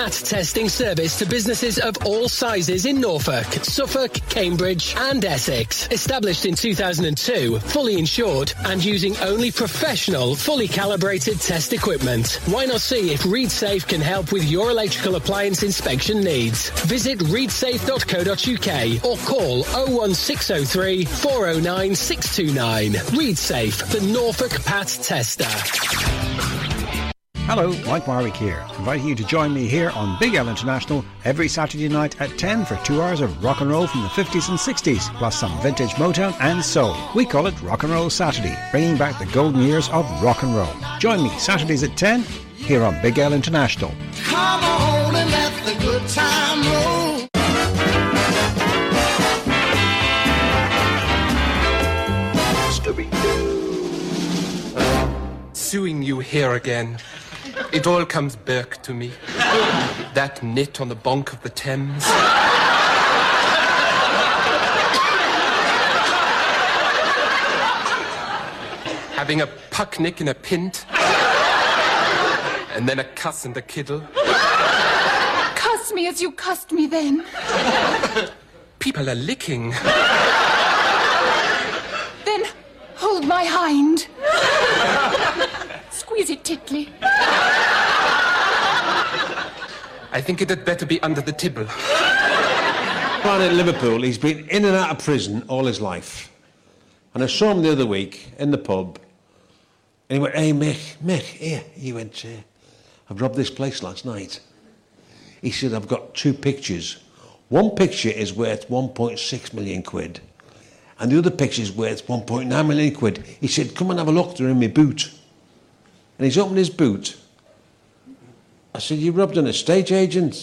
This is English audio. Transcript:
Pat testing service to businesses of all sizes in Norfolk, Suffolk, Cambridge and Essex. Established in 2002, fully insured and using only professional, fully calibrated test equipment. Why not see if ReadSafe can help with your electrical appliance inspection needs? Visit readsafe.co.uk or call 01603 409 629. ReadSafe, the Norfolk Pat tester. Hello, Mike Warwick here, inviting you to join me here on Big L International every Saturday night at 10 for 2 hours of rock and roll from the 50s and 60s, plus some vintage Motown and soul. We call it Rock and Roll Saturday, bringing back the golden years of rock and roll. Join me Saturdays at 10 here on Big L International. Come on and let the good time roll. Suing you here again. It all comes back to me. That knit on the bonk of the Thames. Having a picnic in a pint. And then a cuss and a kiddle. Cuss me as you cussed me then. People are licking. Then hold my hind. Squeeze it tickly. I think it had better be under the tibble. Down in Liverpool, he's been in and out of prison all his life. And I saw him the other week in the pub. And he went, "Hey, Mick, here." He went, "I robbed this place last night." He said, "I've got 2 pictures. One picture is worth 1.6 million quid. And the other picture is worth 1.9 million quid. He said, "Come and have a look, they're in my boot." And he's opened his boot. I said, "You robbed an estate agent."